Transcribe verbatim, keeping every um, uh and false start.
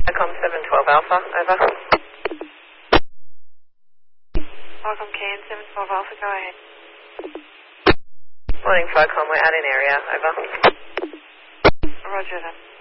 Falcom seven twelve Alpha, over. Falcom K N seven twelve Alpha, go ahead. Morning Falcom, we're out in area, over. Roger then.